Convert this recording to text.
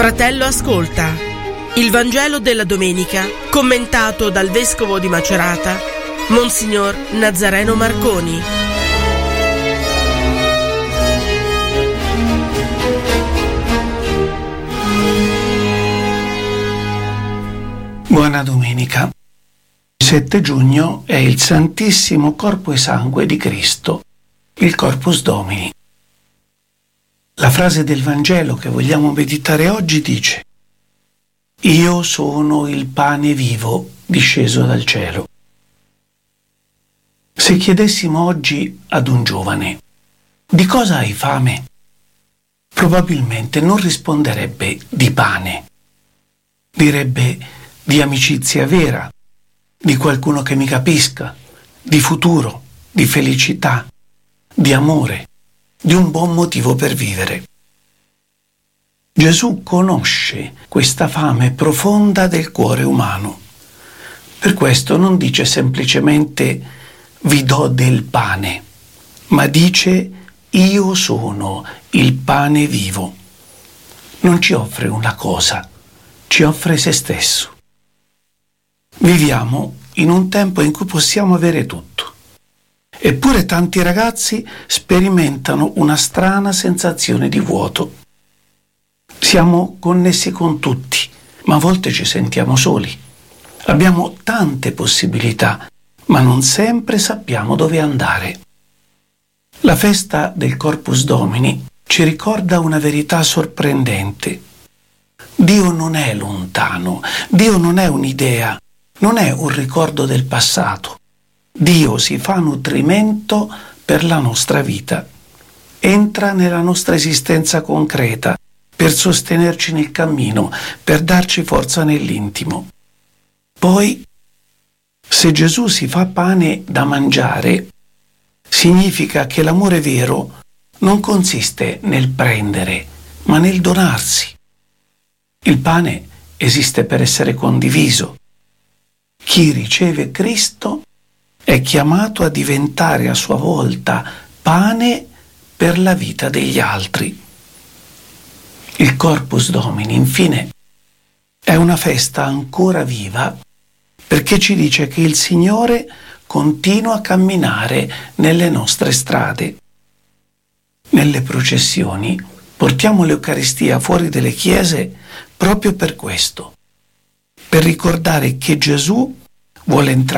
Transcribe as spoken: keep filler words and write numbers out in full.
Fratello ascolta, il Vangelo della domenica commentato dal Vescovo di Macerata, Monsignor Nazareno Marconi. Buona domenica. Il sette giugno è il Santissimo Corpo e Sangue di Cristo, il Corpus Domini. La frase del Vangelo che vogliamo meditare oggi dice: Io sono il pane vivo disceso dal cielo. Se chiedessimo oggi ad un giovane di cosa hai fame, probabilmente non risponderebbe di pane. Direbbe di amicizia vera, di qualcuno che mi capisca, di futuro, di felicità, di amore, di un buon motivo per vivere. Gesù conosce questa fame profonda del cuore umano. Per questo non dice semplicemente vi do del pane, ma dice io sono il pane vivo. Non ci offre una cosa, ci offre se stesso. Viviamo in un tempo in cui possiamo avere tutto. Eppure tanti ragazzi sperimentano una strana sensazione di vuoto. Siamo connessi con tutti, ma a volte ci sentiamo soli. Abbiamo tante possibilità, ma non sempre sappiamo dove andare. La festa del Corpus Domini ci ricorda una verità sorprendente. Dio non è lontano, Dio non è un'idea, non è un ricordo del passato. Dio si fa nutrimento per la nostra vita. Entra nella nostra esistenza concreta per sostenerci nel cammino, per darci forza nell'intimo. Poi, se Gesù si fa pane da mangiare, significa che l'amore vero non consiste nel prendere, ma nel donarsi. Il pane esiste per essere condiviso. Chi riceve Cristo è chiamato a diventare a sua volta pane per la vita degli altri. Il Corpus Domini, infine, è una festa ancora viva perché ci dice che il Signore continua a camminare nelle nostre strade. Nelle processioni portiamo l'Eucaristia fuori dalle chiese proprio per questo, per ricordare che Gesù vuole entrare